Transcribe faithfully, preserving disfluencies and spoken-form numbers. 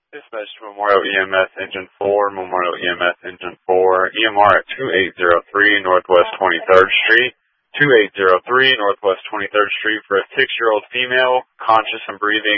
Dispatch to Memorial E M S Engine four, Memorial E M S Engine four, E M R at two eight zero three Northwest twenty-third Street, two eight zero three Northwest twenty-third Street for a six-year-old female, conscious and breathing.